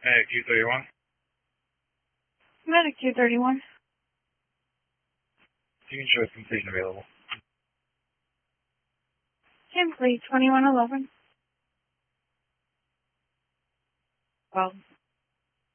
Medic 231. Medic 231. You can show us completion available. Complete 2111. Well,